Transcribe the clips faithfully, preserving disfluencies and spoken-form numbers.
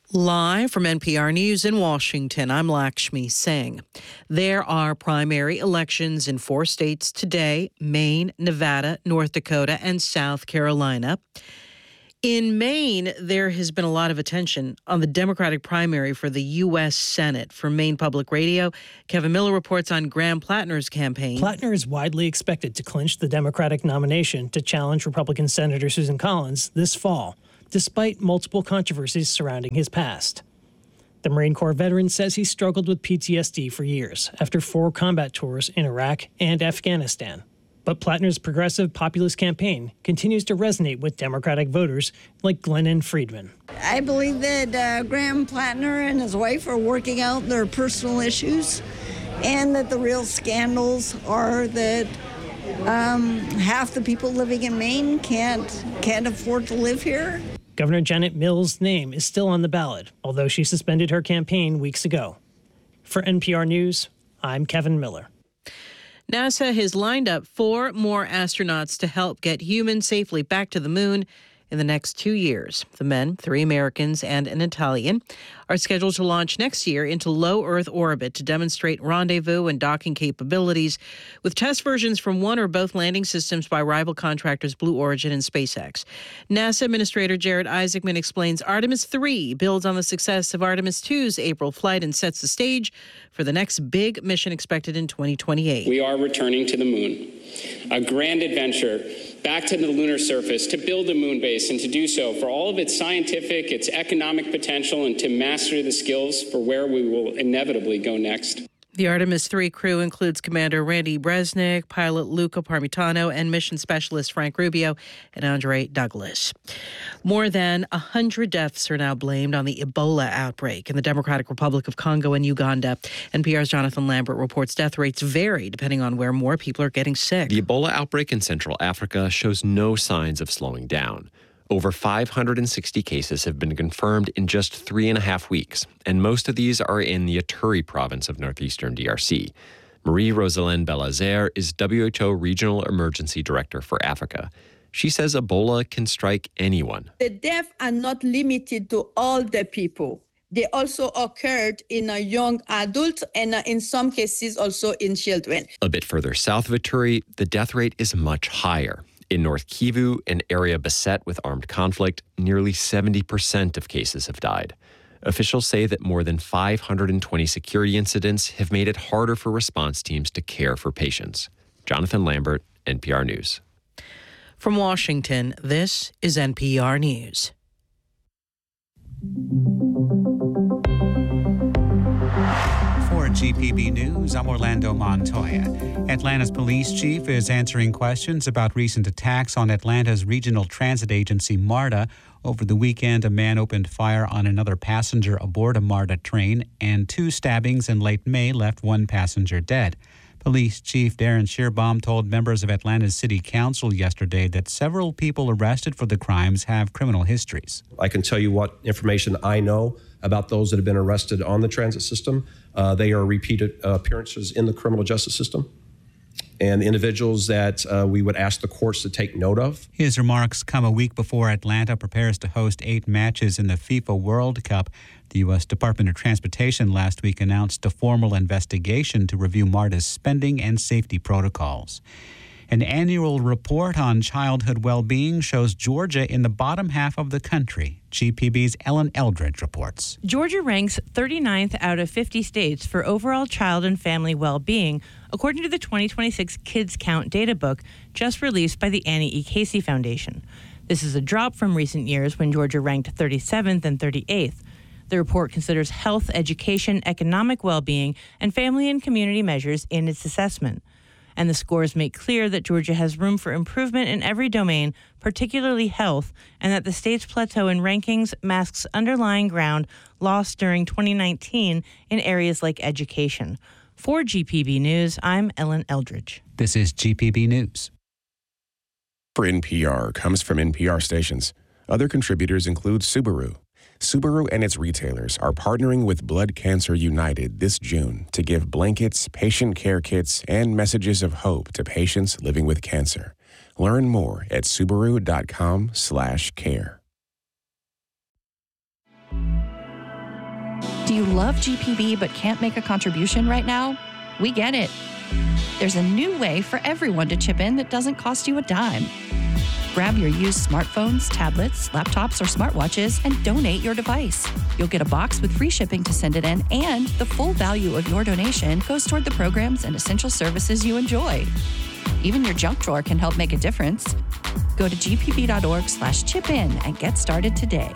Live from N P R News in Washington, I'm Lakshmi Singh. There are primary elections in four states today: Maine, Nevada, North Dakota, and South Carolina. In Maine, there has been a lot of attention on the Democratic primary for the U S Senate. For Maine Public Radio, Kevin Miller reports on Graham Plattner's campaign. Plattner is widely expected to clinch the Democratic nomination to challenge Republican Senator Susan Collins this fall, despite multiple controversies surrounding his past. The Marine Corps veteran says he struggled with P T S D for years after four combat tours in Iraq and Afghanistan. But Plattner's progressive populist campaign continues to resonate with Democratic voters like Glennon Friedman. I believe that uh, Graham Plattner and his wife are working out their personal issues, and that the real scandals are that um, half the people living in Maine can't can't afford to live here. Governor Janet Mills' name is still on the ballot, although she suspended her campaign weeks ago. For N P R News, I'm Kevin Miller. NASA has lined up four more astronauts to help get humans safely back to the moon in the next two years. The men, three Americans and an Italian, are scheduled to launch next year into low Earth orbit to demonstrate rendezvous and docking capabilities, with test versions from one or both landing systems by rival contractors Blue Origin and SpaceX. NASA Administrator Jared Isaacman explains Artemis three builds on the success of Artemis two's April flight and sets the stage for the next big mission expected in twenty twenty-eight. We are returning to the moon, a grand adventure back to the lunar surface to build a moon base, and to do so for all of its scientific, its economic potential, and to master the skills for where we will inevitably go next. The Artemis three crew includes Commander Randy Bresnik, pilot Luca Parmitano, and mission specialist Frank Rubio and Andre Douglas. More than one hundred deaths are now blamed on the Ebola outbreak in the Democratic Republic of Congo and Uganda. N P R's Jonathan Lambert reports death rates vary depending on where more people are getting sick. The Ebola outbreak in Central Africa shows no signs of slowing down. Over five hundred sixty cases have been confirmed in just three and a half weeks, and most of these are in the Ituri province of northeastern D R C. Marie-Rosalind Belazer is W H O Regional Emergency Director for Africa. She says Ebola can strike anyone. The deaths are not limited to older people. They also occurred in a young adults and in some cases also in children. A bit further south of Ituri, the death rate is much higher. In North Kivu, an area beset with armed conflict, nearly seventy percent of cases have died. Officials say that more than five hundred twenty security incidents have made it harder for response teams to care for patients. Jonathan Lambert, N P R News. From Washington, this is N P R News. For G P B News, I'm Orlando Montoya. Atlanta's police chief is answering questions about recent attacks on Atlanta's regional transit agency, MARTA. Over the weekend, a man opened fire on another passenger aboard a MARTA train, and two stabbings in late May left one passenger dead. Police Chief Darren Shearbaum told members of Atlanta's City Council yesterday that several people arrested for the crimes have criminal histories. I can tell you what information I know about those that have been arrested on the transit system. Uh, they are repeated uh, appearances in the criminal justice system, and individuals that uh, we would ask the courts to take note of. His remarks come a week before Atlanta prepares to host eight matches in the FIFA World Cup. The U S Department of Transportation last week announced a formal investigation to review MARTA's spending and safety protocols. An annual report on childhood well-being shows Georgia in the bottom half of the country. G P B's Ellen Eldridge reports. Georgia ranks thirty-ninth out of fifty states for overall child and family well-being, according to the twenty twenty-six Kids Count data book just released by the Annie E. Casey Foundation. This is a drop from recent years when Georgia ranked thirty-seventh and thirty-eighth. The report considers health, education, economic well-being, and family and community measures in its assessment. And the scores make clear that Georgia has room for improvement in every domain, particularly health, and that the state's plateau in rankings masks underlying ground lost during twenty nineteen in areas like education. For G P B News, I'm Ellen Eldridge. This is G P B News. For N P R comes from N P R stations. Other contributors include Subaru. Subaru and its retailers are partnering with Blood Cancer United this June to give blankets, patient care kits, and messages of hope to patients living with cancer. Learn more at Subaru dot com slash care. Do you love G P B but can't make a contribution right now? We get it. There's a new way for everyone to chip in that doesn't cost you a dime. Grab your used smartphones, tablets, laptops, or smartwatches and donate your device. You'll get a box with free shipping to send it in, and the full value of your donation goes toward the programs and essential services you enjoy. Even your junk drawer can help make a difference. Go to gpb.org slash chip in and get started today.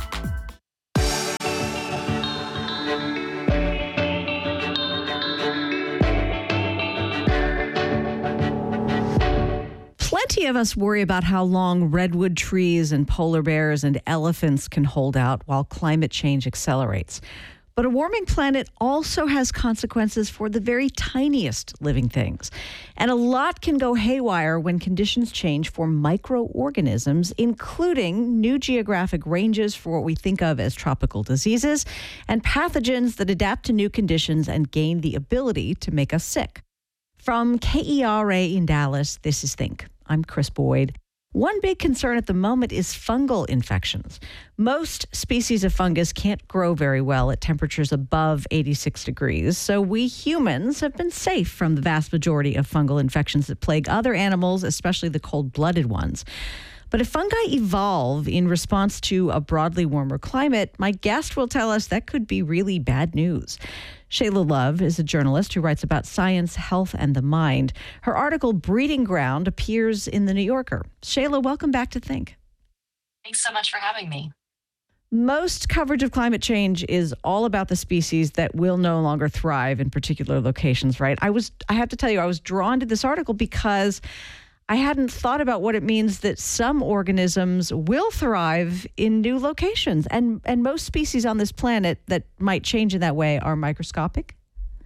Plenty of us worry about how long redwood trees and polar bears and elephants can hold out while climate change accelerates. But a warming planet also has consequences for the very tiniest living things. And a lot can go haywire when conditions change for microorganisms, including new geographic ranges for what we think of as tropical diseases and pathogens that adapt to new conditions and gain the ability to make us sick. From K E R A in Dallas, this is Think. I'm Chris Boyd. One big concern at the moment is fungal infections. Most species of fungus can't grow very well at temperatures above eighty-six degrees, so we humans have been safe from the vast majority of fungal infections that plague other animals, especially the cold-blooded ones. But if fungi evolve in response to a broadly warmer climate, my guest will tell us that could be really bad news. Shayla Love is a journalist who writes about science, health, and the mind. Her article, Breeding Ground, appears in The New Yorker. Shayla, welcome back to Think. Thanks so much for having me. Most coverage of climate change is all about the species that will no longer thrive in particular locations, right? I was, I have to tell you, I was drawn to this article because I hadn't thought about what it means that some organisms will thrive in new locations. And, and most species on this planet that might change in that way are microscopic.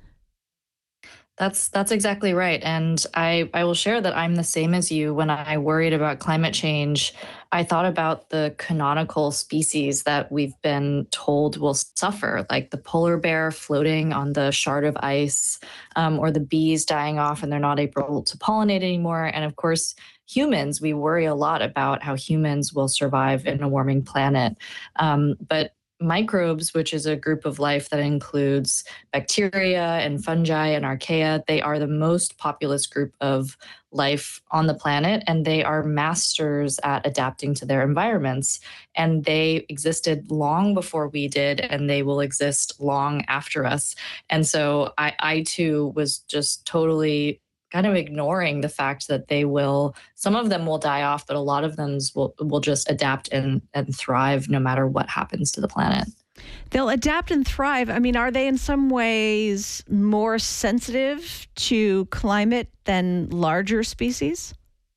That's that's exactly right. And I, I will share that I'm the same as you. When I worried about climate change, I thought about the canonical species that we've been told will suffer, like the polar bear floating on the shard of ice, um, or the bees dying off and they're not able to pollinate anymore. And of course, humans, we worry a lot about how humans will survive in a warming planet. Um, but microbes, which is a group of life that includes bacteria and fungi and archaea, they are the most populous group of life on the planet, and they are masters at adapting to their environments. And they existed long before we did, and they will exist long after us. And so I, I too was just totally kind of ignoring the fact that they will, some of them will die off, but a lot of them will, will just adapt and, and thrive no matter what happens to the planet. They'll adapt and thrive. I mean, are they in some ways more sensitive to climate than larger species?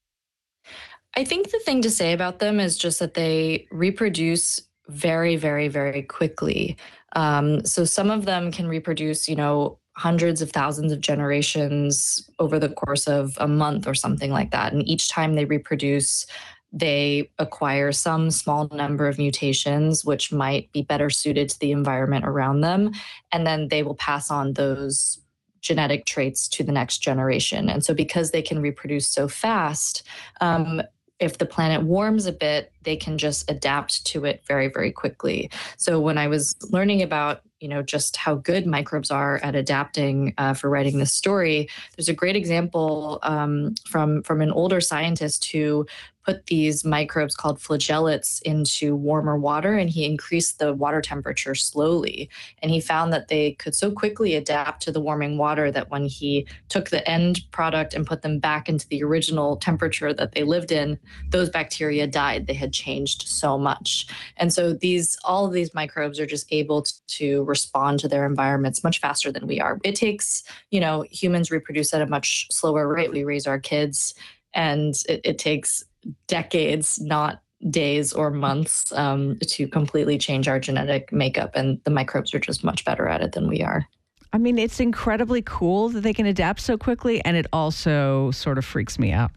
I think the thing to say about them is just that they reproduce very, very, very quickly. Um, so some of them can reproduce, you know, hundreds of thousands of generations over the course of a month or something like that. And each time they reproduce, they acquire some small number of mutations, which might be better suited to the environment around them. And then they will pass on those genetic traits to the next generation. And so because they can reproduce so fast, um, if the planet warms a bit, they can just adapt to it very, very quickly. So when I was learning about, you know, just how good microbes are at adapting uh, for writing this story, there's a great example um, from, from an older scientist who put these microbes called flagellates into warmer water, and he increased the water temperature slowly. And he found that they could so quickly adapt to the warming water that when he took the end product and put them back into the original temperature that they lived in, those bacteria died. They had changed so much. And so these, all of these microbes are just able to respond to their environments much faster than we are. It takes, you know, humans reproduce at a much slower rate. We raise our kids, and it, it takes decades, not days or months, um, to completely change our genetic makeup. And the microbes are just much better at it than we are. I mean, it's incredibly cool that they can adapt so quickly, and it also sort of freaks me out.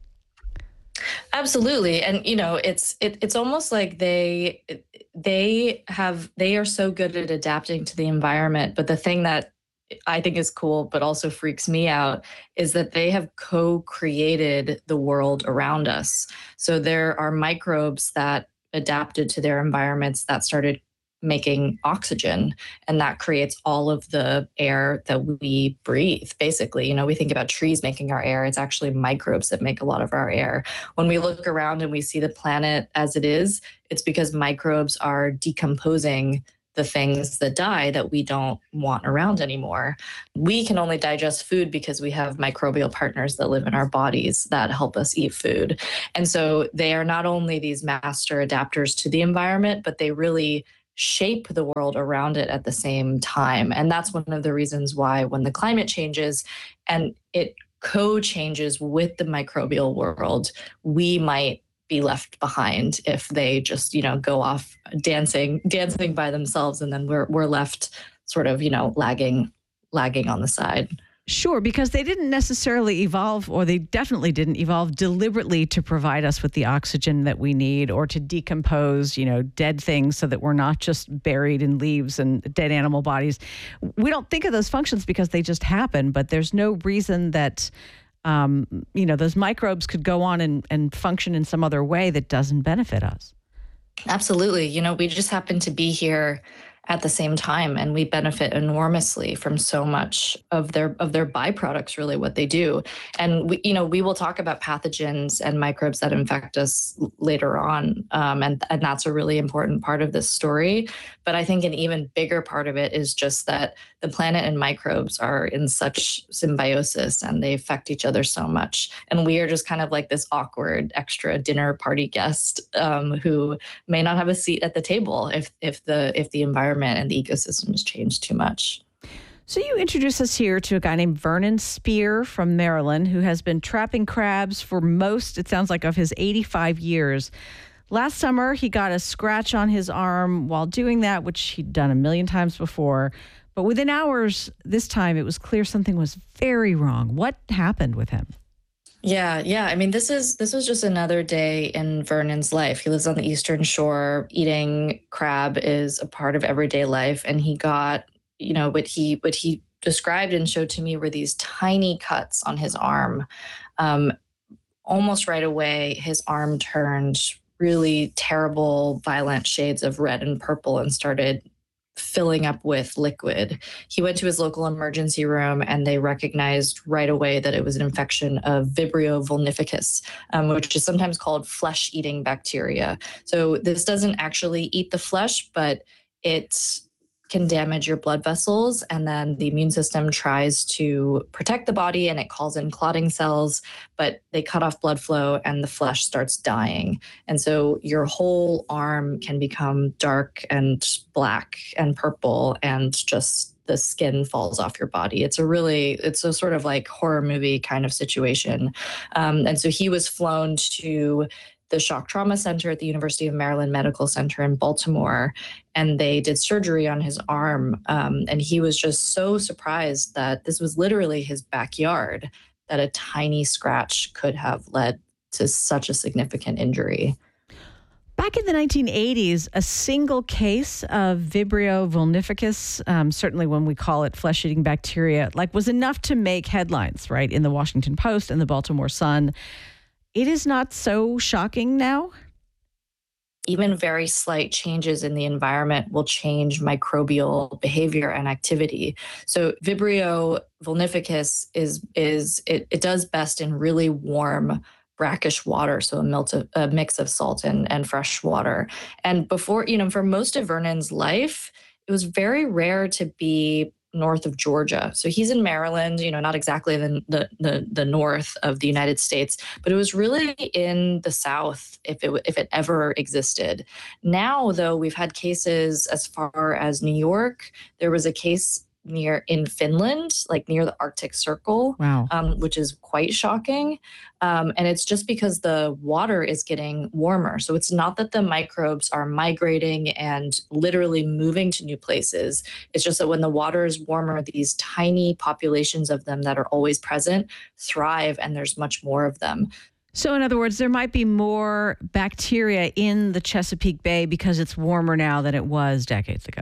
Absolutely. And, you know, it's it, it's almost like they they have they are so good at adapting to the environment. But the thing that I think is cool, but also freaks me out, is that they have co-created the world around us. So there are microbes that adapted to their environments that started making oxygen, and that creates all of the air that we breathe. Basically, you know, we think about trees making our air. It's actually microbes that make a lot of our air. When we look around and we see the planet as it is, it's because microbes are decomposing the things that die that we don't want around anymore. We can only digest food because we have microbial partners that live in our bodies that help us eat food. And so they are not only these master adapters to the environment, but they really shape the world around it at the same time. And that's one of the reasons why when the climate changes and it co-changes with the microbial world, we might be left behind if they just, you know, go off dancing, dancing by themselves, and then we're we're left sort of, you know, lagging, lagging on the side. Sure, because they didn't necessarily evolve, or they definitely didn't evolve deliberately to provide us with the oxygen that we need, or to decompose, you know, dead things so that we're not just buried in leaves and dead animal bodies. We don't think of those functions because they just happen, but there's no reason that, um, you know, those microbes could go on and, and function in some other way that doesn't benefit us. Absolutely. You know, we just happen to be here at the same time, and we benefit enormously from so much of their of their byproducts, really what they do. And we, you know, we will talk about pathogens and microbes that infect us later on, um, and and that's a really important part of this story. But I think an even bigger part of it is just that the planet and microbes are in such symbiosis, and they affect each other so much. And we are just kind of like this awkward extra dinner party guest um, who may not have a seat at the table if if the if the environment and the ecosystems change too much. So you introduce us here to a guy named Vernon Speer from Maryland, who has been trapping crabs for most, it sounds like, of his eighty-five years. Last summer, he got a scratch on his arm while doing that, which he'd done a million times before. But within hours, this time, it was clear something was very wrong. What happened with him? Yeah, yeah. I mean, this is this was just another day in Vernon's life. He lives on the Eastern Shore. Eating crab is a part of everyday life, and he got, you know, what he what he described and showed to me were these tiny cuts on his arm. Um, almost right away, his arm turned really terrible, violent shades of red and purple and started filling up with liquid. He went to his local emergency room, and they recognized right away that it was an infection of Vibrio vulnificus, um, which is sometimes called flesh-eating bacteria. So this doesn't actually eat the flesh, but it can damage your blood vessels, and then the immune system tries to protect the body, and it calls in clotting cells, but they cut off blood flow and the flesh starts dying. And so your whole arm can become dark and black and purple, and just the skin falls off your body. It's a really, it's a sort of like horror movie kind of situation. Um, and so he was flown to the Shock Trauma Center at the University of Maryland Medical Center in Baltimore, and they did surgery on his arm. Um, and he was just so surprised that this was literally his backyard, that a tiny scratch could have led to such a significant injury. Back in the nineteen eighties, a single case of Vibrio vulnificus, um, certainly when we call it flesh-eating bacteria, like was enough to make headlines, right, in the Washington Post and the Baltimore Sun. It is not so shocking now? Even very slight changes in the environment will change microbial behavior and activity. So Vibrio vulnificus is, is it, it does best in really warm, brackish water, so a, melt of, a mix of salt and, and fresh water. And before, you know, for most of Vernon's life, it was very rare to be north of Georgia. So he's in Maryland, you know, not exactly the, the the the north of the United States, but it was really in the South if it if it ever existed. Now, though, we've had cases as far as New York. There was a case near in Finland, like near the Arctic Circle, wow. um, which is quite shocking. Um, and it's just because the water is getting warmer. So it's not that the microbes are migrating and literally moving to new places. It's just that when the water is warmer, these tiny populations of them that are always present thrive, and there's much more of them. So in other words, there might be more bacteria in the Chesapeake Bay because it's warmer now than it was decades ago.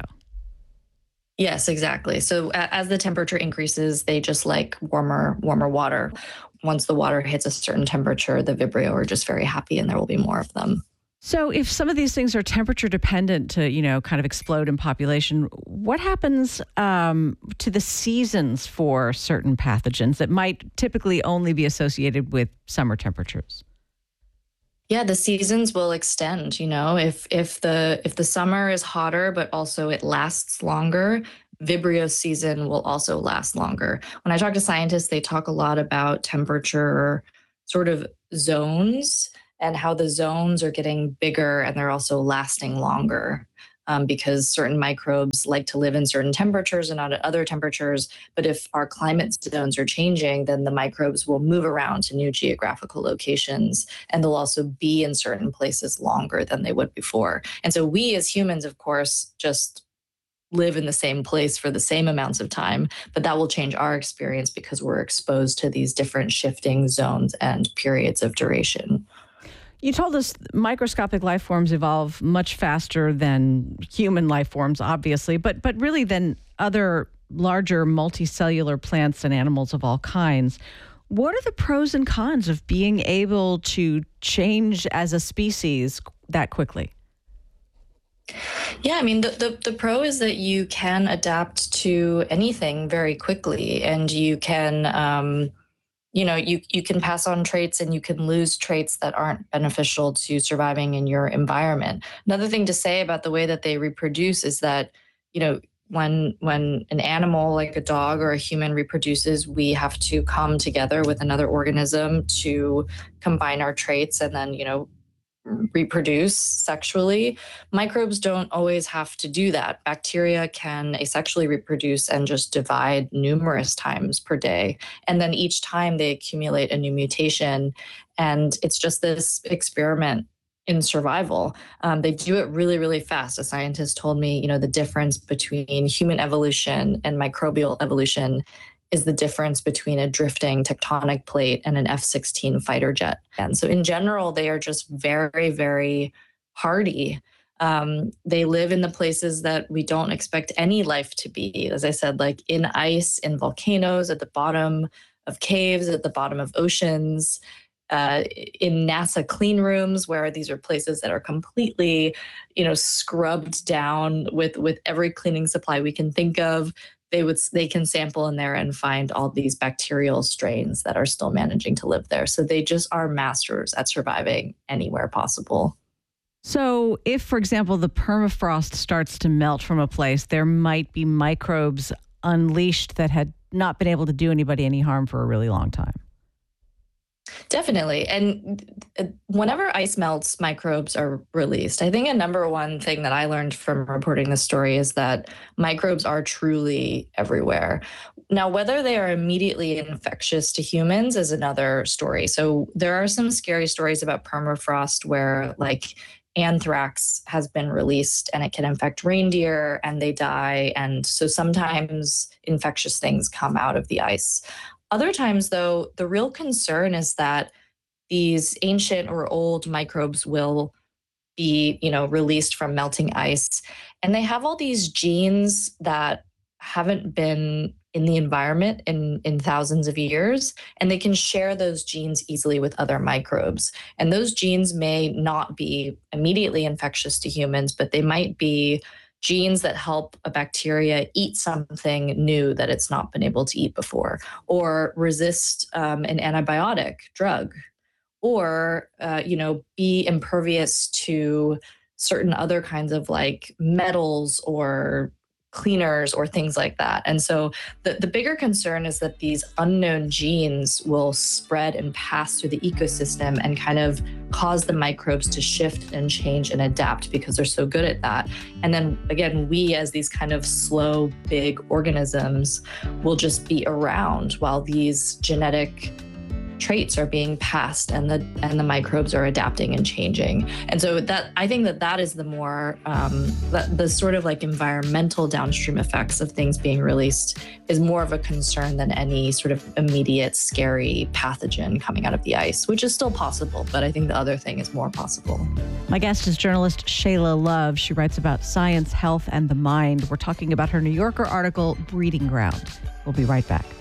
Yes, exactly. So as the temperature increases, they just like warmer, warmer water. Once the water hits a certain temperature, the Vibrio are just very happy, and there will be more of them. So if some of these things are temperature dependent to, you know, kind of explode in population, what happens um, to the seasons for certain pathogens that might typically only be associated with summer temperatures? Yeah, the seasons will extend, you know, if if the if the summer is hotter, but also it lasts longer, Vibrio season will also last longer. When I talk to scientists, they talk a lot about temperature sort of zones and how the zones are getting bigger and they're also lasting longer um, because certain microbes like to live in certain temperatures and not at other temperatures. But if our climate zones are changing, then the microbes will move around to new geographical locations, and they'll also be in certain places longer than they would before. And so we as humans, of course, just live in the same place for the same amounts of time, but that will change our experience because we're exposed to these different shifting zones and periods of duration. You told us microscopic life forms evolve much faster than human life forms, obviously, but but really than other larger multicellular plants and animals of all kinds. What are the pros and cons of being able to change as a species that quickly? Yeah, I mean, the, the, the pro is that you can adapt to anything very quickly, and you can... Um, you know, you, you can pass on traits and you can lose traits that aren't beneficial to surviving in your environment. Another thing to say about the way that they reproduce is that, you know, when when an animal like a dog or a human reproduces, we have to come together with another organism to combine our traits and then, you know, reproduce sexually. Microbes don't always have to do that. Bacteria can asexually reproduce and just divide numerous times per day. And then each time they accumulate a new mutation. And it's just this experiment in survival. Um, they do it really, really fast. A scientist told me, you know, the difference between human evolution and microbial evolution is the difference between a drifting tectonic plate and an F sixteen fighter jet. And so in general, they are just very, very hardy. Um, they live in the places that we don't expect any life to be. As I said, like in ice, in volcanoes, at the bottom of caves, at the bottom of oceans, uh, in NASA clean rooms, where these are places that are completely, you know, scrubbed down with, with every cleaning supply we can think of. They would they can sample in there and find all these bacterial strains that are still managing to live there. So they just are masters at surviving anywhere possible. So if, for example, the permafrost starts to melt from a place, there might be microbes unleashed that had not been able to do anybody any harm for a really long time. Definitely. And whenever ice melts, microbes are released. I think a number one thing that I learned from reporting this story is that microbes are truly everywhere. Now, whether they are immediately infectious to humans is another story. So there are some scary stories about permafrost where, like, anthrax has been released and it can infect reindeer and they die. And so sometimes infectious things come out of the ice. Other times, though, the real concern is that these ancient or old microbes will be, you know, released from melting ice. And they have all these genes that haven't been in the environment in, in thousands of years, and they can share those genes easily with other microbes. And those genes may not be immediately infectious to humans, but they might be genes that help a bacteria eat something new that it's not been able to eat before, or resist um, an antibiotic drug, or, uh, you know, be impervious to certain other kinds of like metals or cleaners or things like that. And so the, the bigger concern is that these unknown genes will spread and pass through the ecosystem and kind of cause the microbes to shift and change and adapt because they're so good at that. And then again, we as these kind of slow, big organisms will just be around while these genetic traits are being passed and the and the microbes are adapting and changing. And so that I think that that is the more um, the, the sort of like environmental downstream effects of things being released is more of a concern than any sort of immediate scary pathogen coming out of the ice, which is still possible, but I think the other thing is more possible. My guest is journalist Shayla Love. She writes about science, health, and the mind. We're talking about her New Yorker article, Breeding Ground. We'll be right back.